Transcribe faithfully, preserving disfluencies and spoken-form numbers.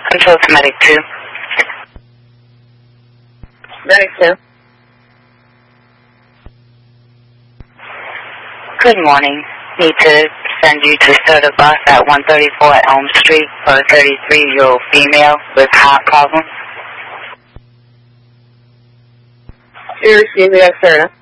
Control to Medic two. Medic two. Good morning. Need to send you to Soda Bus at one thirty-four Elm Street for a thirty-three-year-old female with heart problems. You received the Externa.